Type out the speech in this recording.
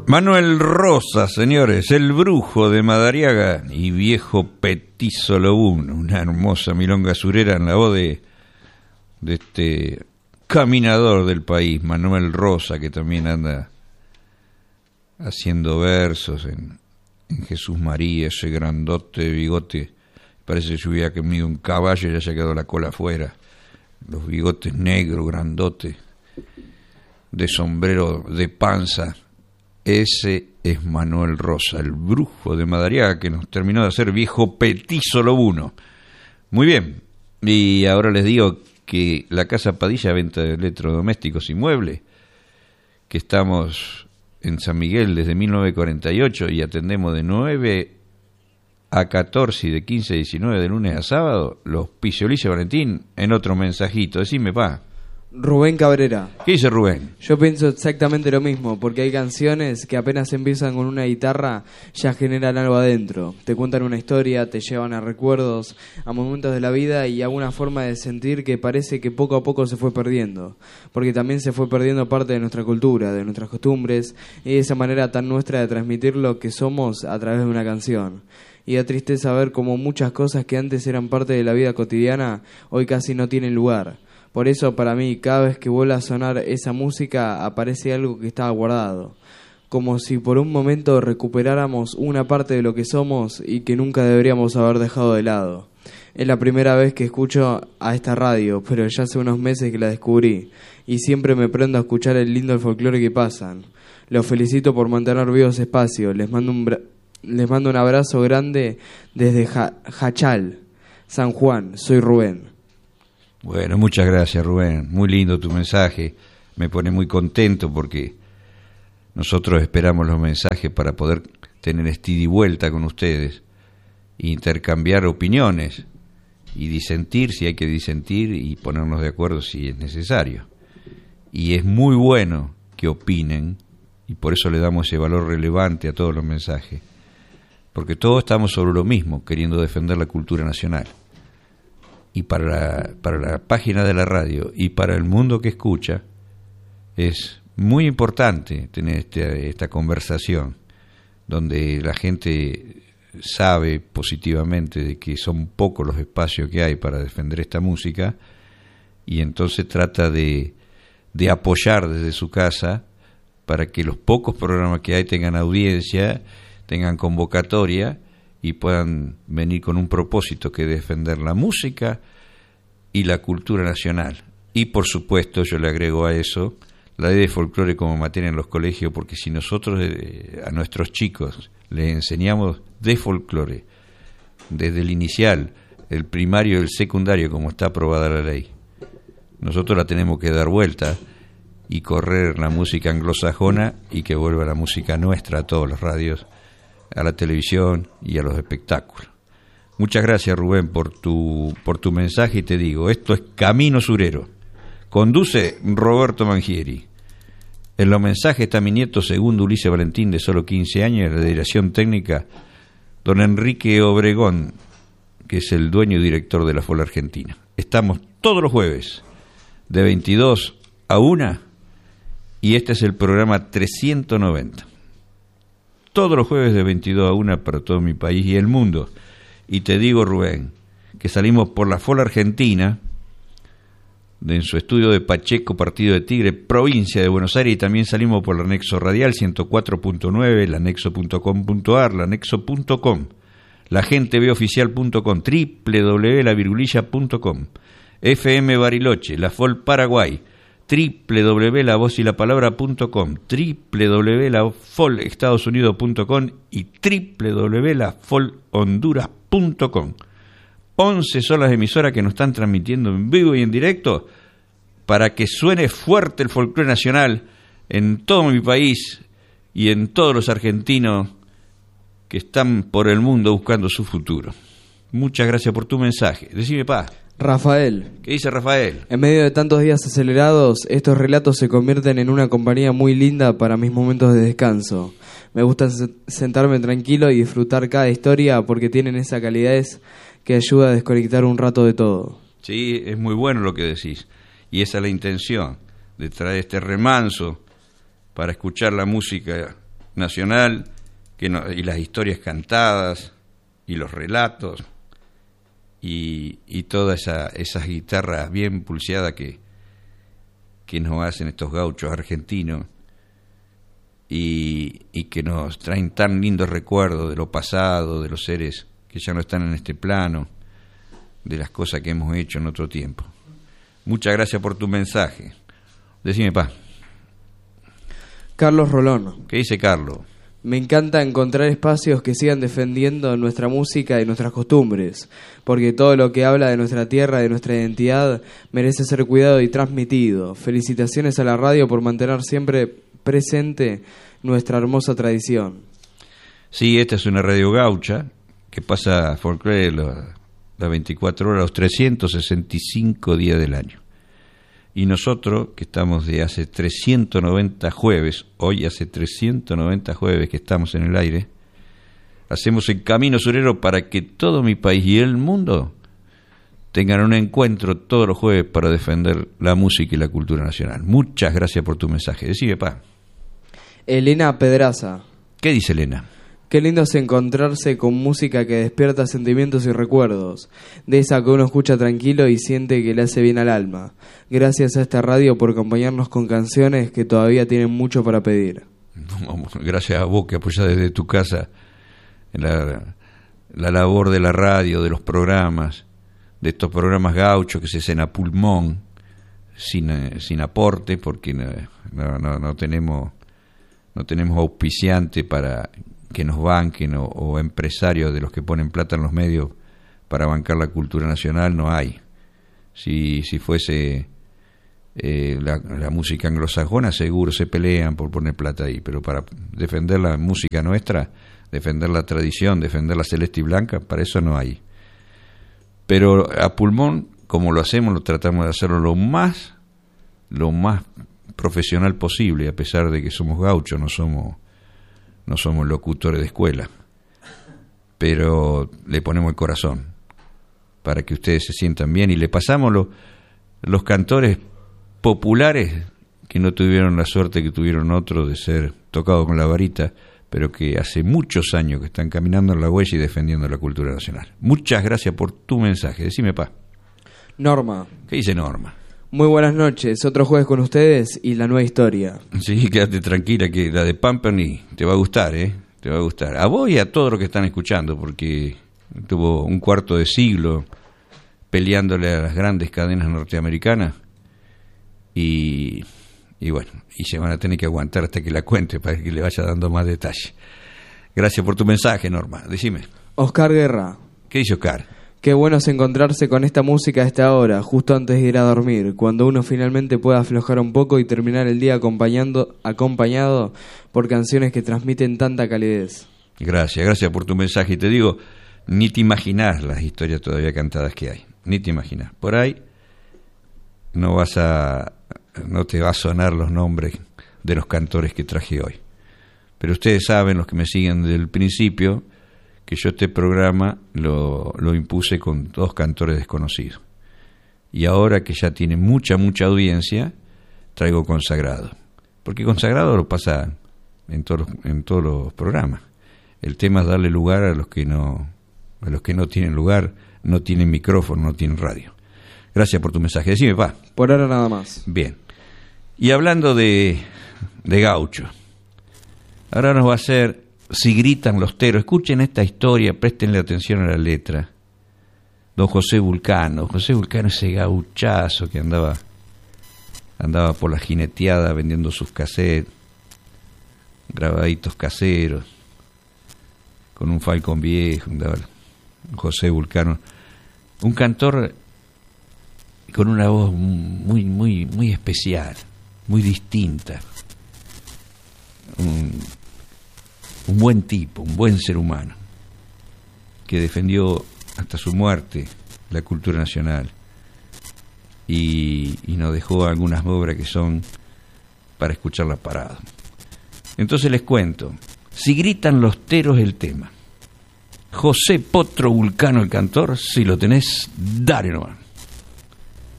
Manuel Rosa, señores, el brujo de Madariaga y viejo petizo Lobuno, una hermosa milonga surera en la voz de este caminador del país, Manuel Rosa, que también anda haciendo versos en Jesús María, ese grandote de bigote, parece que se hubiera comido un caballo y le haya quedado la cola afuera, los bigotes negros, grandotes, de sombrero de panza. Ese es Manuel Rosa, el brujo de Madariaga, que nos terminó de hacer viejo petizo Lobuno. Muy bien, y ahora les digo que la Casa Padilla, venta de electrodomésticos y muebles, que estamos en San Miguel desde 1948 y atendemos de 9 a 14 y de 15 a 19 de lunes a sábado, los Piso Ulises Valentín, en otro mensajito. Decime, pa. Rubén Cabrera. ¿Qué dice Rubén? Yo pienso exactamente lo mismo, porque hay canciones que apenas empiezan con una guitarra ya generan algo adentro. Te cuentan una historia, te llevan a recuerdos, a momentos de la vida y a una forma de sentir que parece que poco a poco se fue perdiendo. Porque también se fue perdiendo parte de nuestra cultura, de nuestras costumbres y de esa manera tan nuestra de transmitir lo que somos a través de una canción. Y da tristeza ver cómo muchas cosas que antes eran parte de la vida cotidiana hoy casi no tienen lugar. Por eso, para mí, cada vez que vuelve a sonar esa música, aparece algo que estaba guardado. Como si por un momento recuperáramos una parte de lo que somos y que nunca deberíamos haber dejado de lado. Es la primera vez que escucho a esta radio, pero ya hace unos meses que la descubrí. Y siempre me prendo a escuchar el lindo del folclore que pasan. Los felicito por mantener vivo ese espacio. Les mando un abrazo grande desde Jachal, San Juan. Soy Rubén. Bueno, muchas gracias, Rubén. Muy lindo tu mensaje. Me pone muy contento porque nosotros esperamos los mensajes para poder tener ida y vuelta con ustedes, intercambiar opiniones y disentir si hay que disentir y ponernos de acuerdo si es necesario. Y es muy bueno que opinen y por eso le damos ese valor relevante a todos los mensajes, porque todos estamos sobre lo mismo, queriendo defender la cultura nacional. Y para la página de la radio y para el mundo que escucha es muy importante tener esta conversación donde la gente sabe positivamente de que son pocos los espacios que hay para defender esta música y entonces trata de apoyar desde su casa para que los pocos programas que hay tengan audiencia, tengan convocatoria y puedan venir con un propósito que es defender la música y la cultura nacional. Y por supuesto yo le agrego a eso la ley de folclore como materia en los colegios, porque si nosotros a nuestros chicos les enseñamos de folclore desde el inicial, el primario y el secundario como está aprobada la ley, nosotros la tenemos que dar vuelta y correr la música anglosajona y que vuelva la música nuestra a todos los radios, a la televisión y a los espectáculos. Muchas gracias, Rubén, por tu mensaje y te digo, esto es Camino Surero. Conduce Roberto Mangieri. En los mensajes está mi nieto segundo Ulises Valentín, de solo 15 años, y en la dirección técnica don Enrique Obregón, que es el dueño y director de la FOL Argentina. Estamos todos los jueves de 22 a 1 y este es el programa 390. Todos los jueves de 22 a 1 para todo mi país y el mundo. Y te digo, Rubén, que salimos por la FOL Argentina, en su estudio de Pacheco, Partido de Tigre, provincia de Buenos Aires, y también salimos por el anexo radial 104.9, el anexo.com.ar, el anexo.com, lagentebeoficial.com, www.lavirgulilla.com, FM Bariloche, la FOL Paraguay, www.lavozylapalabra.com, www.lafolestadosunidos.com y www.lafolhonduras.com. 11 son las emisoras que nos están transmitiendo en vivo y en directo para que suene fuerte el folclore nacional en todo mi país y en todos los argentinos que están por el mundo buscando su futuro. Muchas gracias por tu mensaje. Decime, pa. Rafael. ¿Qué dice Rafael? En medio de tantos días acelerados, estos relatos se convierten en una compañía muy linda para mis momentos de descanso. Me gusta sentarme tranquilo y disfrutar cada historia porque tienen esa calidez que ayuda a desconectar un rato de todo. Sí, es muy bueno lo que decís. Y esa es la intención, de traer este remanso para escuchar la música nacional y las historias cantadas y los relatos y todas esas guitarras bien pulseadas que nos hacen estos gauchos argentinos y que nos traen tan lindos recuerdos de lo pasado, de los seres que ya no están en este plano, de las cosas que hemos hecho en otro tiempo. Muchas gracias por tu mensaje. Decime, pa. Carlos Rolón. ¿Qué dice Carlos? Me encanta encontrar espacios que sigan defendiendo nuestra música y nuestras costumbres, porque todo lo que habla de nuestra tierra, de nuestra identidad, merece ser cuidado y transmitido. Felicitaciones a la radio por mantener siempre presente nuestra hermosa tradición. Sí, esta es una radio gaucha que pasa folclore las 24 horas, los 365 días del año. Y nosotros, que estamos de hace 390 jueves, hoy hace 390 jueves que estamos en el aire, hacemos el camino surero para que todo mi país y el mundo tengan un encuentro todos los jueves para defender la música y la cultura nacional. Muchas gracias por tu mensaje. Decime, pa. Elena Pedraza. ¿Qué dice Elena? Qué lindo es encontrarse con música que despierta sentimientos y recuerdos, de esa que uno escucha tranquilo y siente que le hace bien al alma. Gracias a esta radio por acompañarnos con canciones que todavía tienen mucho para pedir. Gracias a vos que apoyás desde tu casa la labor de la radio, de los programas, de estos programas gauchos que se hacen a pulmón, sin aporte, porque no tenemos auspiciante para que nos banquen o empresarios de los que ponen plata en los medios para bancar la cultura nacional, no hay. Si fuese la música anglosajona, seguro se pelean por poner plata ahí, pero para defender la música nuestra, defender la tradición, defender la celeste y blanca, para eso no hay. Pero a pulmón, como lo hacemos, lo tratamos de hacerlo lo más profesional posible, a pesar de que somos gauchos, no somos locutores de escuela, pero le ponemos el corazón para que ustedes se sientan bien y le pasamos los cantores populares que no tuvieron la suerte que tuvieron otros de ser tocados con la varita, pero que hace muchos años que están caminando en la huella y defendiendo la cultura nacional. Muchas gracias por tu mensaje. Decime, pa. Norma. ¿Qué dice Norma? Muy buenas noches, otro jueves con ustedes y la nueva historia. Sí, quédate tranquila que la de Pampernickel te va a gustar, te va a gustar. A vos y a todos los que están escuchando, porque tuvo un cuarto de siglo peleándole a las grandes cadenas norteamericanas y bueno, y se van a tener que aguantar hasta que la cuente para que le vaya dando más detalle. Gracias por tu mensaje, Norma. Decime. Oscar Guerra. ¿Qué dice Oscar? Qué bueno es encontrarse con esta música a esta hora, justo antes de ir a dormir, cuando uno finalmente puede aflojar un poco y terminar el día acompañado por canciones que transmiten tanta calidez. Gracias por tu mensaje. Y te digo, ni te imaginás las historias todavía cantadas que hay, ni te imaginás. Por ahí no te va a sonar los nombres de los cantores que traje hoy. Pero ustedes saben, los que me siguen desde el principio, que yo este programa lo impuse con 2 cantores desconocidos. Y ahora que ya tiene mucha audiencia, traigo Consagrado. Porque Consagrado lo pasa en todos los programas. El tema es darle lugar a los que no tienen lugar, no tienen micrófono, no tienen radio. Gracias por tu mensaje. Decime, pa. Por ahora nada más. Bien. Y hablando de gaucho, ahora nos va a hacer Si gritan los teros. Escuchen esta historia, préstenle atención a la letra. Don José Vulcano, ese gauchazo que andaba por la jineteada vendiendo sus cassettes, grabaditos caseros, con un Falcon viejo, andaba José Vulcano, un cantor con una voz muy especial, muy distinta, un buen tipo, un buen ser humano, que defendió hasta su muerte la cultura nacional y nos dejó algunas obras que son para escucharlas parado. Entonces les cuento, Si gritan los teros el tema, José Potro Vulcano el cantor, si lo tenés, dale nomás.